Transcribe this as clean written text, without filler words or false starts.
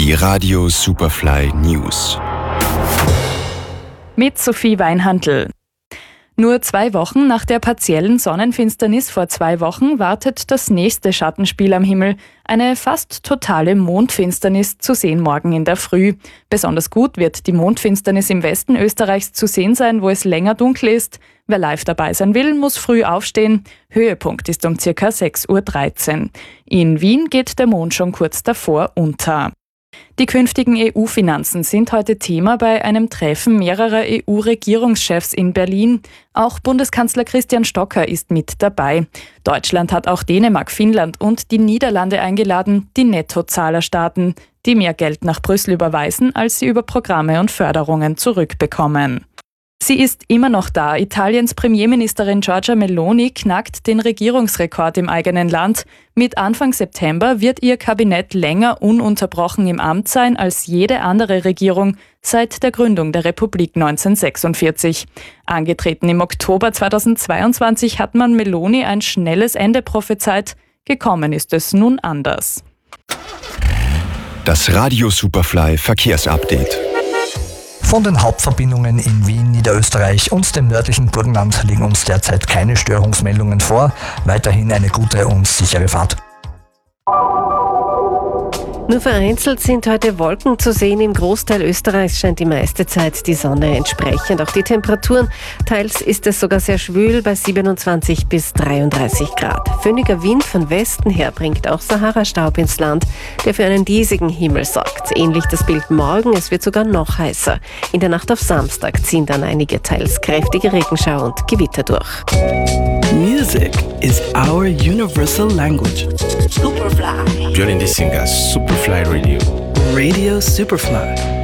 Die Radio Superfly News. Mit Sophie Weinhandl. Nur 2 Wochen nach der partiellen Sonnenfinsternis vor 2 Wochen wartet das nächste Schattenspiel am Himmel. Eine fast totale Mondfinsternis zu sehen morgen in der Früh. Besonders gut wird die Mondfinsternis im Westen Österreichs zu sehen sein, wo es länger dunkel ist. Wer live dabei sein will, muss früh aufstehen. Höhepunkt ist um ca. 6:13 Uhr. In Wien geht der Mond schon kurz davor unter. Die künftigen EU-Finanzen sind heute Thema bei einem Treffen mehrerer EU-Regierungschefs in Berlin. Auch Bundeskanzler Christian Stocker ist mit dabei. Deutschland hat auch Dänemark, Finnland und die Niederlande eingeladen, die Nettozahlerstaaten, die mehr Geld nach Brüssel überweisen, als sie über Programme und Förderungen zurückbekommen. Sie ist immer noch da. Italiens Premierministerin Giorgia Meloni knackt den Regierungsrekord im eigenen Land. Mit Anfang September wird ihr Kabinett länger ununterbrochen im Amt sein als jede andere Regierung seit der Gründung der Republik 1946. Angetreten im Oktober 2022 hat man Meloni ein schnelles Ende prophezeit. Gekommen ist es nun anders. Das Radio Superfly Verkehrsupdate. Von den Hauptverbindungen in Wien, Niederösterreich und dem nördlichen Burgenland liegen uns derzeit keine Störungsmeldungen vor. Weiterhin eine gute und sichere Fahrt. Nur vereinzelt sind heute Wolken zu sehen. Im Großteil Österreichs scheint die meiste Zeit die Sonne, entsprechend auch die Temperaturen. Teils ist es sogar sehr schwül bei 27 bis 33 Grad. Föhniger Wind von Westen her bringt auch Sahara-Staub ins Land, der für einen diesigen Himmel sorgt. Ähnlich das Bild morgen, es wird sogar noch heißer. In der Nacht auf Samstag ziehen dann einige teils kräftige Regenschauer und Gewitter durch. Music is our universal language. Superfly. Joining this singer, Superfly Radio. Radio Superfly.